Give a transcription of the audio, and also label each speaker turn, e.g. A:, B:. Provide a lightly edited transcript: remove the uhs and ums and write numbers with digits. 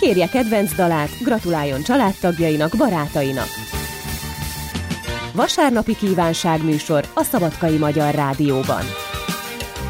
A: kérje kedvenc dalát, gratuláljon családtagjainak, barátainak. Vasárnapi kívánságműsor a Szabadkai Magyar Rádióban.